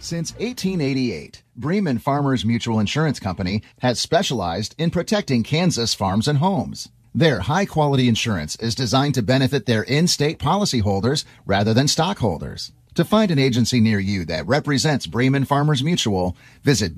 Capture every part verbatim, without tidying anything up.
Since eighteen eighty-eight, Bremen Farmers Mutual Insurance Company has specialized in protecting Kansas farms and homes. Their high-quality insurance is designed to benefit their in-state policyholders rather than stockholders. To find an agency near you that represents Bremen Farmers Mutual, visit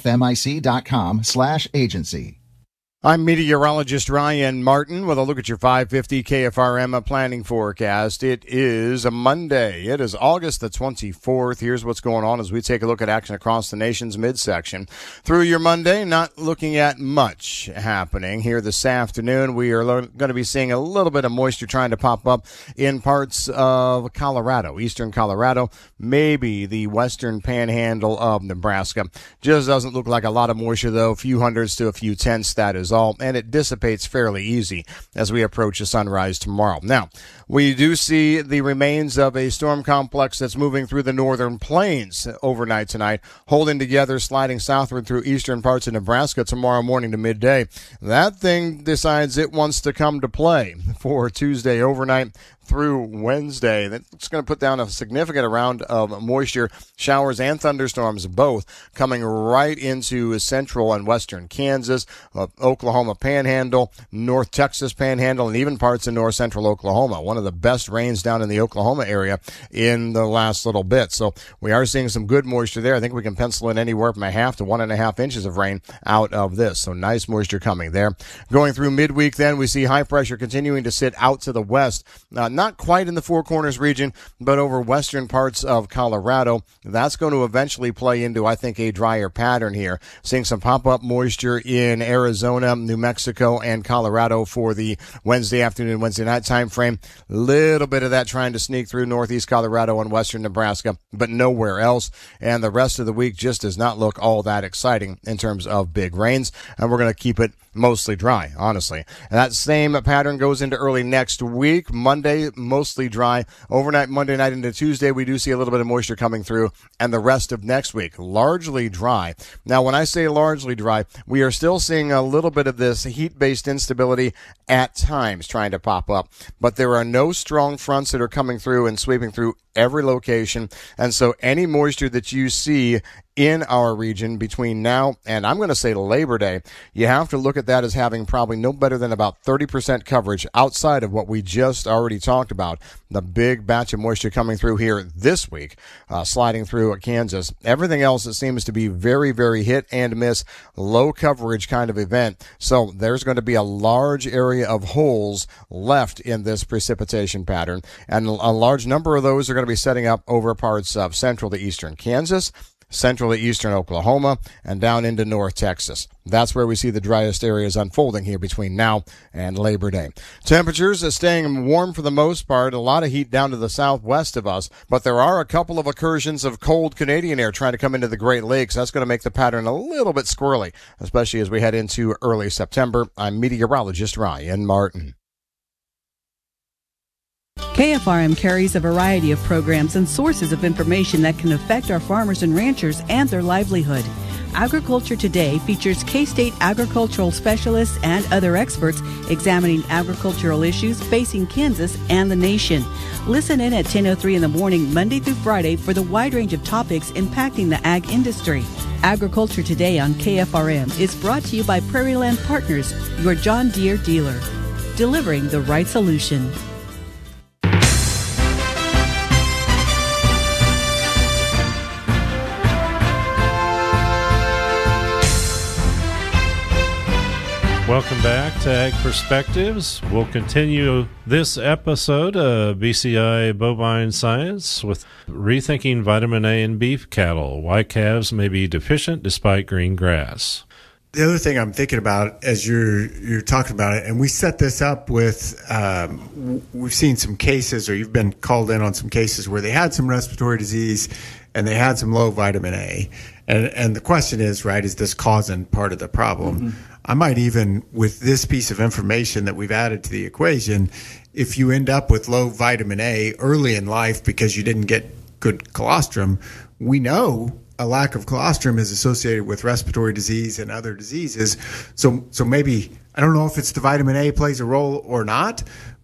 bfmic.com slash agency. I'm meteorologist Ryan Martin with a look at your five fifty K F R M planning forecast. It is a Monday. It is August the twenty-fourth. Here's what's going on as we take a look at action across the nation's midsection. Through your Monday, not looking at much happening. Here this afternoon, we are lo- going to be seeing a little bit of moisture trying to pop up in parts of Colorado, eastern Colorado, maybe the western panhandle of Nebraska. Just doesn't look like a lot of moisture, though. A few hundreds to a few tenths, that is all, and it dissipates fairly easy as we approach the sunrise tomorrow. Now, we do see the remains of a storm complex that's moving through the northern plains overnight tonight, holding together, sliding southward through eastern parts of Nebraska tomorrow morning to midday. That thing decides it wants to come to play for Tuesday overnight through Wednesday. That's going to put down a significant amount of moisture, showers and thunderstorms, both coming right into central and western Kansas, uh, Oklahoma Panhandle, North Texas Panhandle, and even parts of north central Oklahoma. One of the best rains down in the Oklahoma area in the last little bit. So we are seeing some good moisture there. I think we can pencil in anywhere from a half to one and a half inches of rain out of this. So nice moisture coming there. Going through midweek then, we see high pressure continuing to sit out to the west. Uh, Not quite in the Four Corners region, but over western parts of Colorado. That's going to eventually play into, I think, a drier pattern here. Seeing some pop-up moisture in Arizona, New Mexico, and Colorado for the Wednesday afternoon, Wednesday night time frame. Little bit of that trying to sneak through northeast Colorado and western Nebraska, but nowhere else. And the rest of the week just does not look all that exciting in terms of big rains. And we're going to keep it mostly dry, honestly. And that same pattern goes into early next week. Monday, mostly dry. Overnight, Monday night into Tuesday, we do see a little bit of moisture coming through. And the rest of next week, largely dry. Now, when I say largely dry, we are still seeing a little bit of this heat-based instability at times trying to pop up. But there are no strong fronts that are coming through and sweeping through every location. And so any moisture that you see in our region between now and I'm going to say Labor Day, you have to look at that as having probably no better than about thirty percent coverage outside of what we just already talked about. The big batch of moisture coming through here this week, uh, sliding through at Kansas. Everything else, it seems to be very, very hit and miss, low coverage kind of event. So there's going to be a large area of holes left in this precipitation pattern. And a large number of those are going to be setting up over parts of central to eastern Kansas, central to eastern Oklahoma, and down into north Texas. That's where we see the driest areas unfolding here between now and Labor Day. Temperatures are staying warm for the most part. A lot of heat down to the southwest of us, but there are a couple of incursions of cold Canadian air trying to come into the Great Lakes. That's going to make the pattern a little bit squirrely, especially as we head into early September. I'm meteorologist Ryan Martin. K F R M carries a variety of programs and sources of information that can affect our farmers and ranchers and their livelihood. Agriculture Today features K-State agricultural specialists and other experts examining agricultural issues facing Kansas and the nation. Listen in at ten oh three in the morning, Monday through Friday, for the wide range of topics impacting the ag industry. Agriculture Today on K F R M is brought to you by Prairie Land Partners, your John Deere dealer, delivering the right solution. Welcome back to Ag Perspectives. We'll continue this episode of B C I Bovine Science with rethinking vitamin A in beef cattle. Why calves may be deficient despite green grass. The other thing I'm thinking about as you're you're talking about it, and we set this up with, um, we've seen some cases, or you've been called in on some cases where they had some respiratory disease and they had some low vitamin A. And and the question is, right, is this causing part of the problem? Mm-hmm. I might even, with this piece of information that we've added to the equation, if you end up with low vitamin A early in life because you didn't get good colostrum, we know a lack of colostrum is associated with respiratory disease and other diseases. So, so maybe, I don't know if it's the vitamin A plays a role or not,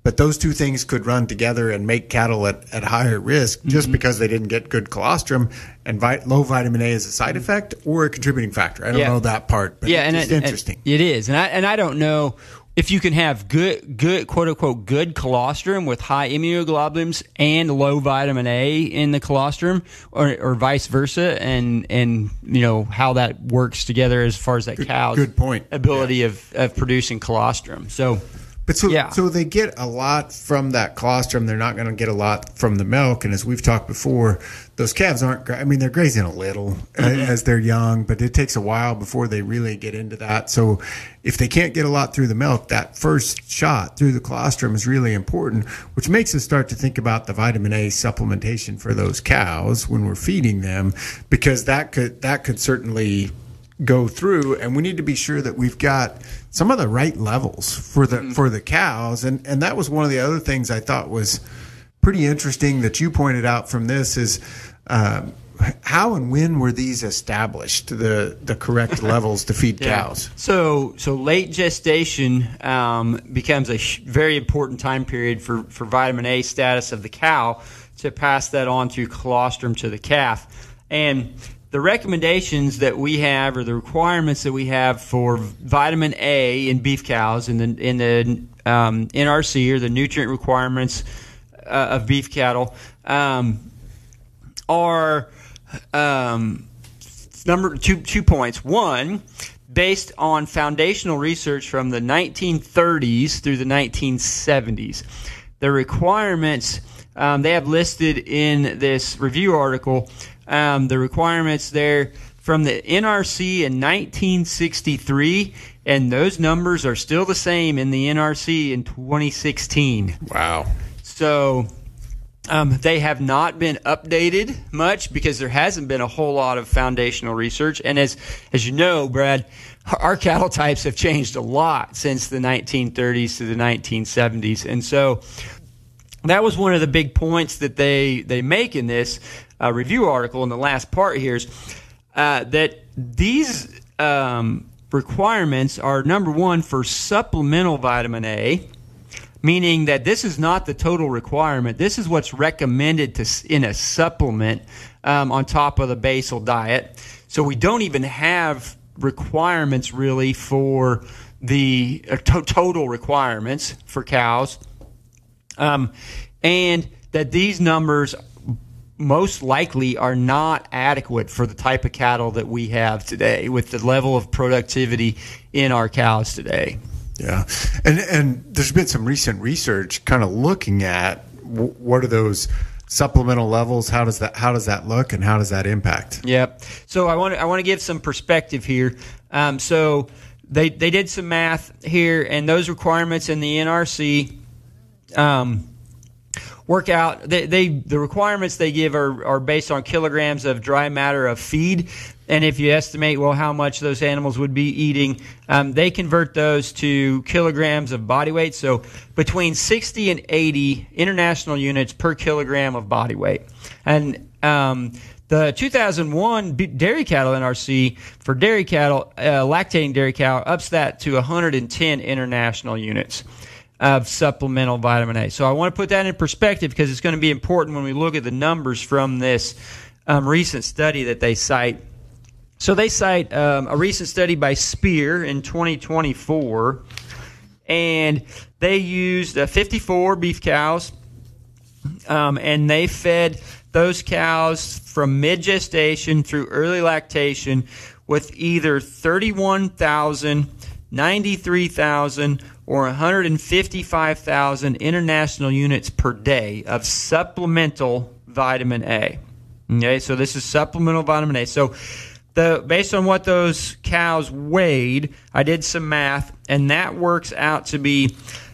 but those two things could run together and make cattle at, at higher risk just mm-hmm. because they didn't get good colostrum, and vi- low vitamin A is a side effect or a contributing factor. I don't yeah. know that part, but yeah, it's and it, interesting. And it is, and I and I don't know if you can have good, good quote unquote good colostrum with high immunoglobulins and low vitamin A in the colostrum, or, or vice versa, and and you know how that works together as far as that good, cow's good point. ability yeah. of, of producing colostrum. So. But so, yeah. so they get a lot from that colostrum. They're not going to get a lot from the milk. And as we've talked before, those calves aren't, I mean, they're grazing a little mm-hmm. as they're young, but it takes a while before they really get into that. So if they can't get a lot through the milk, that first shot through the colostrum is really important, which makes us start to think about the vitamin A supplementation for those cows when we're feeding them, because that could, that could certainly go through, and we need to be sure that we've got some of the right levels for the for the cows. And and that was one of the other things I thought was pretty interesting that you pointed out from this is um, how and when were these established, the the correct levels to feed yeah. cows? So so late gestation um, becomes a sh- very important time period for, for vitamin A status of the cow to pass that on through colostrum to the calf. And the recommendations that we have, or the requirements that we have for vitamin A in beef cows in the in the um, N R C, or the nutrient requirements uh, of beef cattle, um, are um, number two two points. One, based on foundational research from the nineteen thirties through the nineteen seventies, the requirements um, they have listed in this review article. Um, the requirements there from the N R C in nineteen sixty-three, and those numbers are still the same in the N R C in twenty sixteen. Wow. So um, they have not been updated much because there hasn't been a whole lot of foundational research. And as as you know, Brad, our cattle types have changed a lot since the nineteen thirties to the nineteen seventies. And so that was one of the big points that they, they make in this uh, review article in the last part here is uh, that these um, requirements are, number one, for supplemental vitamin A, meaning that this is not the total requirement. This is what's recommended to in a supplement um, on top of the basal diet. So we don't even have requirements really for the uh, to- total requirements for cows. Um, and that these numbers most likely are not adequate for the type of cattle that we have today with the level of productivity in our cows today. Yeah. And and there's been some recent research kind of looking at w- what are those supplemental levels, how does that how does that look, and how does that impact? Yep. So I want to, I want to give some perspective here. Um, so they they did some math here, and those requirements in the N R C Um, work out. They, they the requirements they give are, are based on kilograms of dry matter of feed, and if you estimate well how much those animals would be eating, um, they convert those to kilograms of body weight. So between sixty and eighty international units per kilogram of body weight, and um, the two thousand one dairy cattle N R C for dairy cattle, uh, lactating dairy cow, ups that to one hundred ten international units of supplemental vitamin A. So I want to put that in perspective because it's going to be important when we look at the numbers from this um, recent study that they cite. So they cite um, a recent study by Spear in twenty twenty-four, and they used uh, fifty-four beef cows, um, and they fed those cows from mid-gestation through early lactation with either thirty-one thousand, ninety-three thousand, or one hundred fifty-five thousand international units per day of supplemental vitamin A. Okay, so this is supplemental vitamin A. So the based on what those cows weighed, I did some math, and that works out to be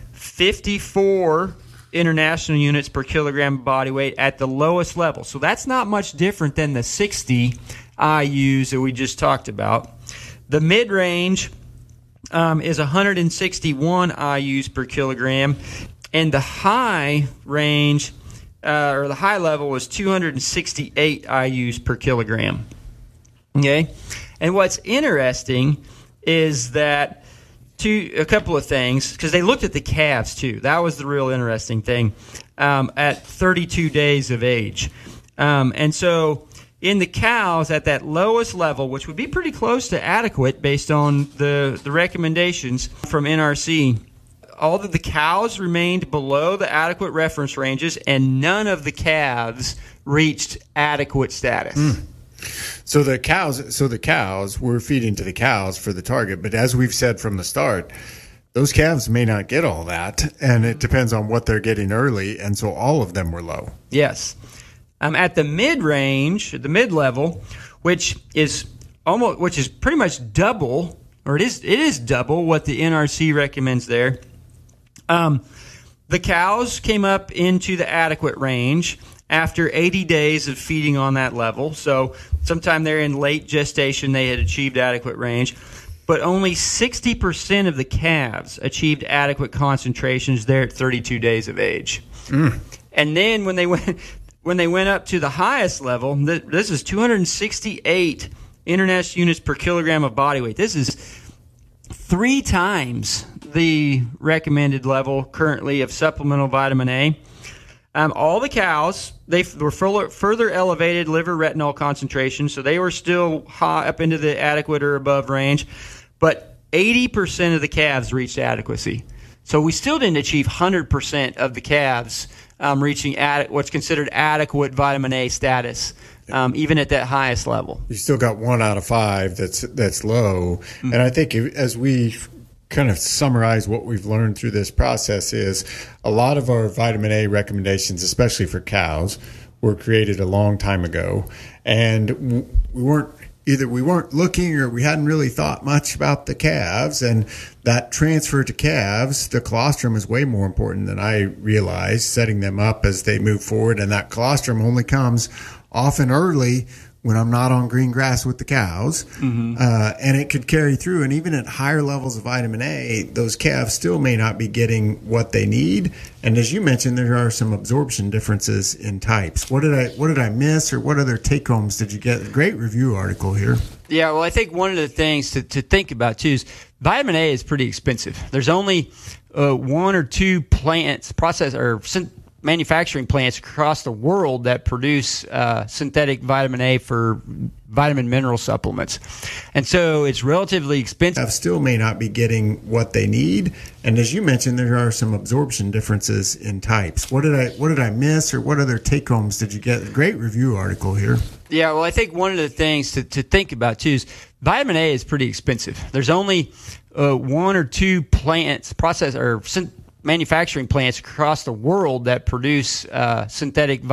fifty-four international units per kilogram of body weight at the lowest level. So that's not much different than the sixty I U's that we just talked about. The mid-range Um, is one hundred sixty-one I U's per kilogram, and the high range, uh, or the high level, was two hundred sixty-eight I U's per kilogram. Okay, and what's interesting is that two a couple of things, because they looked at the calves too. That was the real interesting thing um, at thirty-two days of age. Um, and so in the cows at that lowest level, which would be pretty close to adequate based on the, the recommendations from N R C, all of the cows remained below the adequate reference ranges, and none of the calves reached adequate status. Mm. So the cows, so the cows, we're feeding to the cows for the target. But as we've said from the start, those calves may not get all that, and it depends on what they're getting early. And so all of them were low. Yes. Um, at the mid range, the mid level, which is almost, which is pretty much double, or it is, it is double what the N R C recommends there. Um, the cows came up into the adequate range after eighty days of feeding on that level. So sometime there in late gestation, they had achieved adequate range. But only sixty percent of the calves achieved adequate concentrations there at thirty-two days of age. Mm. And then when they went when they went up to the highest level, this is two hundred sixty-eight international units per kilogram of body weight. This is three times the recommended level currently of supplemental vitamin A. Um, all the cows, they were further elevated liver retinol concentration, so they were still high up into the adequate or above range, but eighty percent of the calves reached adequacy. So we still didn't achieve one hundred percent of the calves um, reaching ad- what's considered adequate vitamin A status, um, even at that highest level. You still got one out of five that's that's low. Mm-hmm. And I think if, as we kind of summarize what we've learned through this process is a lot of our vitamin A recommendations, especially for cows, were created a long time ago. And we weren't either we weren't looking or we hadn't really thought much about the calves, and that transfer to calves, the colostrum is way more important than I realized, setting them up as they move forward. And that colostrum only comes often early when I'm not on green grass with the cows, mm-hmm. uh, and it could carry through. And even at higher levels of vitamin A, those calves still may not be getting what they need. And as you mentioned, there are some absorption differences in types. What did I what did I miss, or what other take homes did you get? Great review article here. Yeah, well, I think one of the things to, to think about too is vitamin A is pretty expensive. There's only uh, one or two plants, process or synth- manufacturing plants across the world that produce uh, synthetic vitamin A for vitamin mineral supplements. And so it's relatively expensive. Still may not be getting what they need. And as you mentioned, there are some absorption differences in types. What did I what did I miss, or what other take homes did you get? Great review article here. Yeah, well, I think one of the things to, to think about too is vitamin A is pretty expensive. There's only uh, one or two plants, process or synth- manufacturing plants across the world that produce uh, synthetic